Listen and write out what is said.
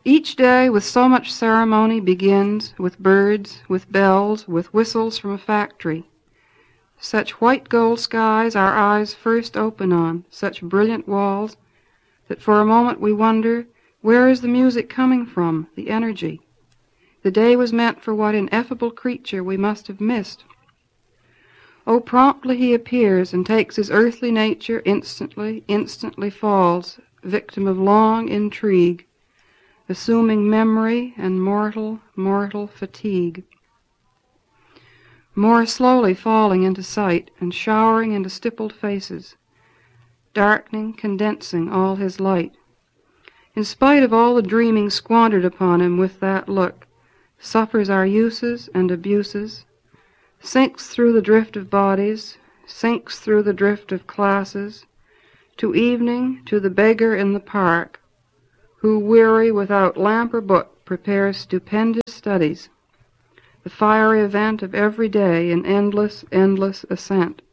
Each day with so much ceremony begins, with birds, with bells, with whistles from a factory. Such white gold skies our eyes first open on, such brilliant walls, that for a moment we wonder, where is the music coming from, the energy? The day was meant for what ineffable creature we must have missed. Oh, promptly he appears and takes his earthly nature instantly falls, victim of long intrigue, assuming memory and mortal fatigue. More slowly falling into sight and showering into stippled faces, darkening, condensing all his light. In spite of all the dreaming squandered upon him with that look, suffers our uses and abuses, sinks through the drift of bodies, sinks through the drift of classes, to evening, to the beggar in the park, who, weary without lamp or book, prepares stupendous studies, the fiery event of every day in endless ascent.